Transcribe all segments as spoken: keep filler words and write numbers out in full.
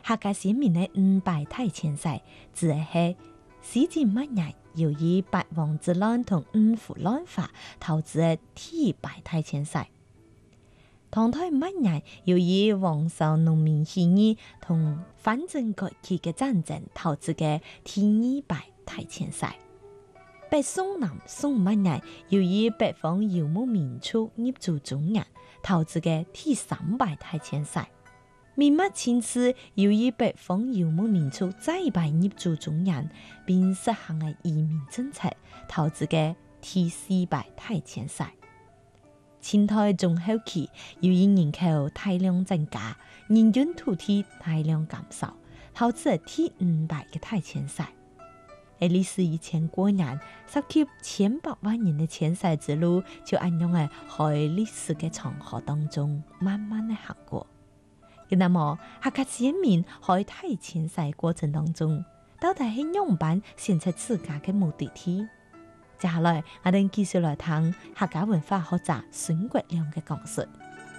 客家先民的五百大迁徙，指的是史前末日由于八王之乱同五胡乱华导致的第百大迁徙。唐代末日由于王朝农民起义同反政改革嘅戰爭導致嘅第二百大遷徙。北宋南宋末日由於北方游牧民族入駐中原導致嘅第三百大遷徙。明末清初由於北方游牧民族再度入駐中原並實行嘅移民政策導致嘅第四百大遷徙。清代中後期，由於人口大量增加，人均土地大量減少，導致第五百嘅大遷徙。喺歷史以前過年，涉及千百萬人嘅遷徙之路，就按樣喺喺歷史嘅長河當中慢慢嘅行過。那麼，客家先民喺大遷徙過程當中，到底係樣辦選擇自家嘅目的地？接下來，我哋繼續來聽客家文化學者孫國亮嘅講述。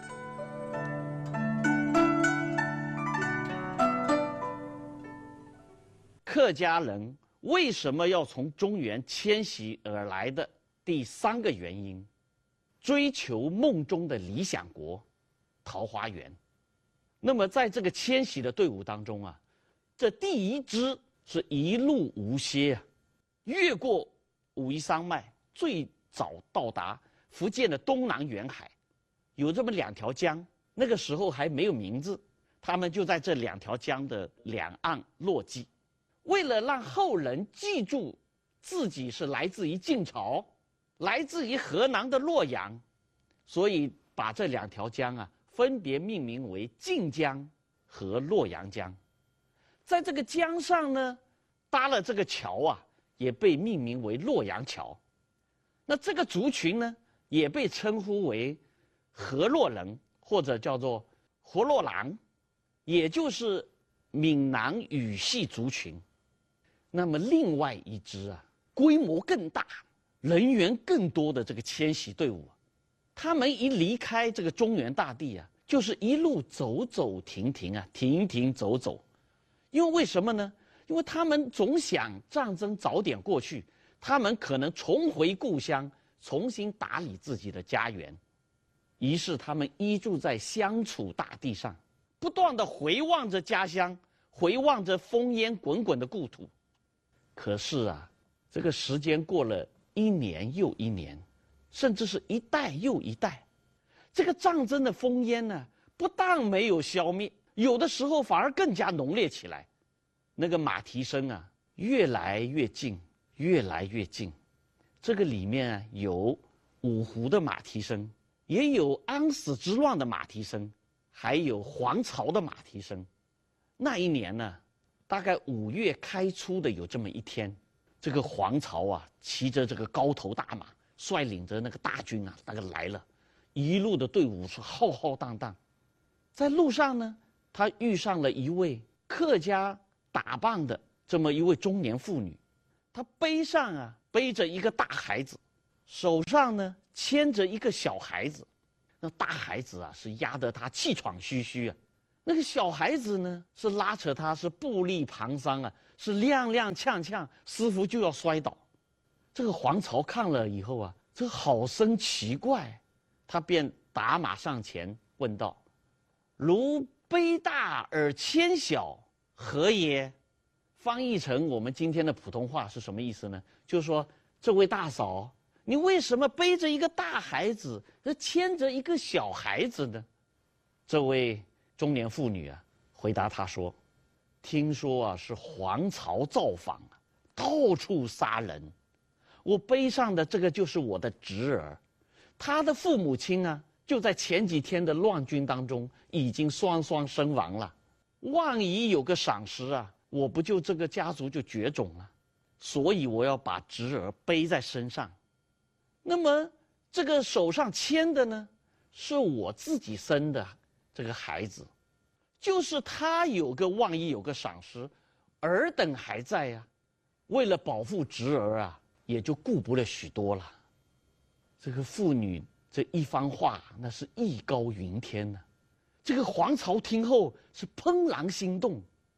客家人為什麼要從中原遷徙而來的第三個原因，追求夢中的理想國桃花源。那麼在這個遷徙的隊伍當中啊，這第一支是一路無歇啊，越過武夷山脈，最早到達福建的東南沿海，有這麼兩條江，那個時候還沒有名字，他們就在這兩條江的兩岸落跡。為了讓後人記住自己是來自於晉朝，來自於河南的洛陽，所以把這兩條江啊分別命名為晉江和洛陽江。在這個江上呢，搭了這個橋啊，也被命名為洛陽橋。那這個族群呢，也被稱呼為河洛人，或者叫做河洛郎，也就是閩南語系族群。那麼另外一支啊，規模更大、人員更多的這個遷徙隊伍，他們一離開這個中原大地啊，就是一路走走停停啊，停停走走。因為為什麼呢？因為他們總想戰爭早點過去，他們可能重回故鄉，重新打理自己的家園。於是他們依住在鄉土大地上，不斷地回望着家鄉，回望着烽煙滾滾的故土。可是啊，這個時間過了一年又一年，甚至是一代又一代，這個戰爭的烽煙呢，不但沒有消滅，有的時候反而更加濃烈起來。那個馬蹄聲啊，越來越近，越來越近。這個裡面啊，有五胡的馬蹄聲，也有安史之亂的馬蹄聲，還有黃巢的馬蹄聲。那一年呢，大概五月開初的有這麼一天，這個黃巢啊，騎着這個高頭大馬，率領着那個大軍啊，那個來了，一路的隊伍是浩浩蕩蕩。在路上呢，他遇上了一位客家打扮的這麼一位中年婦女，她背上啊背着一個大孩子，手上呢牽着一個小孩子，那大孩子啊是壓得她氣喘吁吁啊，那個小孩子呢是拉扯她是步履蹒跚啊，是踉踉蹌蹌，似乎就要摔倒。這個黃巢看了以後啊，這好生奇怪，他便打馬上前問道：如背大而牽小，何也？翻譯成我們今天的普通話是什麼意思呢？就是說，這位大嫂，你為什麼背着一個大孩子，牽着一個小孩子呢？這位中年婦女啊，回答他說：聽說啊，是黃巢造訪，到處殺人。我背上的這個就是我的侄兒，他的父母親啊，就在前幾天的亂軍當中已經雙雙身亡了。萬一有個閃失啊，我不就這個家族就絕種了？所以我要把侄兒背在身上。那麼這個手上牽的呢，是我自己生的這個孩子，就是他有個萬一有個閃失，兒等還在呀、啊，為了保護侄兒啊，也就顧不了許多了。這個婦女這一番話，那是義高雲天呢、啊。這個黃巢聽後是怦然心動，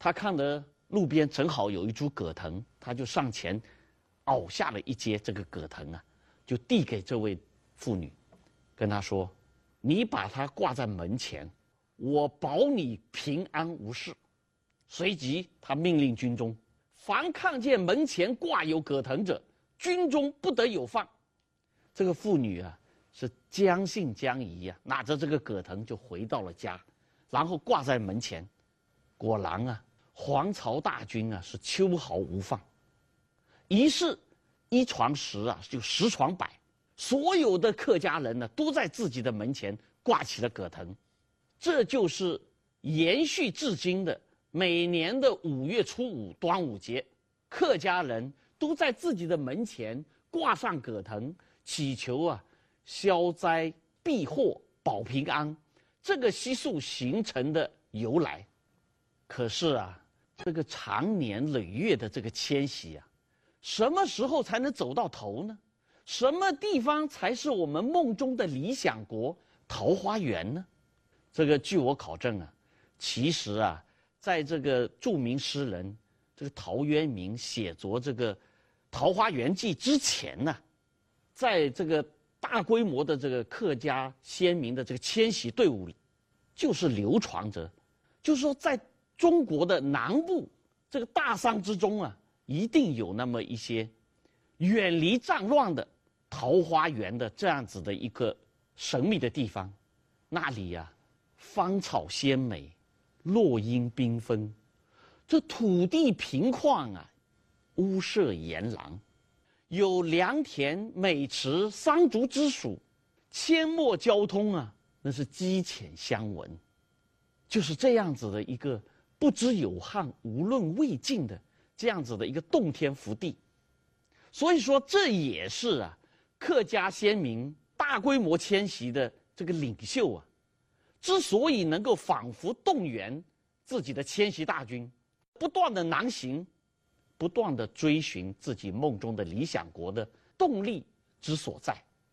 他看得路边正好有一株葛藤，他就上前拗下了一截这个葛藤啊，就递给这位妇女，跟她说：“你把它挂在门前，我保你平安无事。”随即，他命令军中，凡看见门前挂有葛藤者，军中不得有放。这个妇女啊，是将信将疑啊，拿着这个葛藤就回到了家，然后挂在门前。果然啊，黄巢大军啊是秋毫无放。于是，一传十啊，就十传百，所有的客家人呢，都在自己的门前挂起了葛藤。这就是延续至今的。每年的五月初五端午节，客家人都在自己的门前挂上葛藤，祈求啊消灾避祸保平安，这个习俗形成的由来。可是啊，这个长年累月的这个迁徙啊，什么时候才能走到头呢？什么地方才是我们梦中的理想国桃花源呢？这个据我考证啊，其实啊。在这个著名诗人这个陶渊明写作这个《桃花源记》之前呢，在这个大规模的这个客家先民的这个迁徙队伍里，就是流传着，就是说在中国的南部这个大山之中啊，一定有那么一些远离战乱的桃花源的这样子的一个神秘的地方，那里呀、啊，芳草鲜美。落英缤纷，这土地平旷啊，屋舍檐廊，有良田美池桑竹之属，阡陌交通啊，那是鸡犬相闻，就是这样子的一个不知有汉无论魏晋的这样子的一个洞天福地。所以说，这也是啊客家先民大规模迁徙的这个领袖啊。之所以能够仿佛动员自己的迁徙大军，不断的南行，不断的追寻自己梦中的理想国的动力之所在。